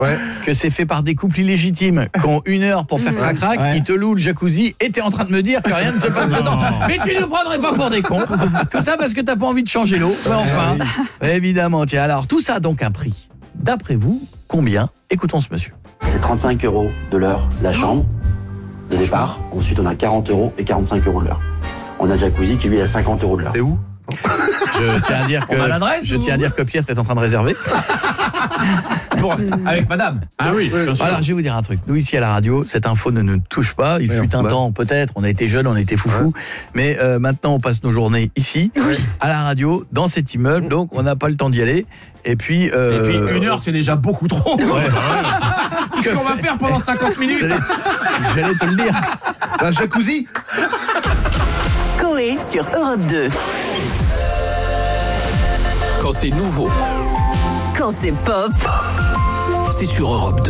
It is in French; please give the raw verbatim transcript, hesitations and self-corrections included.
ouais. que c'est fait par des couples illégitimes qui ont une heure pour faire crac-crac, ouais. Ils te louent le jacuzzi et t'es en train de me dire que rien ne se passe dedans. Mais tu ne prendrais pas pour des cons. Tout ça parce que t'as pas envie de changer l'eau. Mais enfin, évidemment. Tiens, alors tout ça a donc un prix. D'après vous, combien? Écoutons ce monsieur. C'est trente-cinq euros de l'heure la chambre de départ. Ensuite, on a quarante euros et quarante-cinq euros de l'heure. On a Jacuzzi qui lui est à cinquante euros de l'heure. C'est où? Je tiens à dire que je tiens à dire que Pierre est en train de réserver. Pour, avec madame. Ah oui, bien sûr. Alors je vais vous dire un truc. Nous ici à la radio, cette info ne nous touche pas. Il oui, fut un bah. temps peut-être, on a été jeunes, on a été foufous, ouais. mais euh, maintenant on passe nos journées ici, oui. à la radio, dans cet immeuble, donc on n'a pas le temps d'y aller. Et puis, euh, Et puis une heure, c'est déjà beaucoup trop. Ouais, ouais. Qu'est-ce qu'on va faire pendant cinquante minutes? J'allais, j'allais te le dire. La jacuzzi. Coé sur Europe deux. Quand c'est nouveau, quand c'est pop, c'est sur Europe deux.